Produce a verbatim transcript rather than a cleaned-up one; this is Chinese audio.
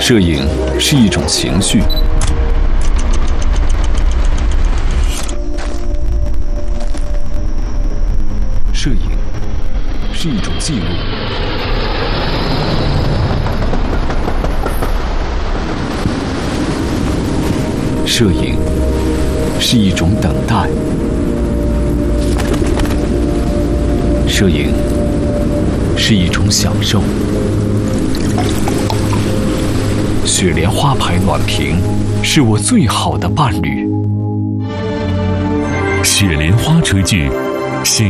摄影是一种情绪，摄影是一种记录，摄影是一种等待，摄影是一种享受。雪莲花牌暖瓶是我最好的伴侣。 雪莲花炊具。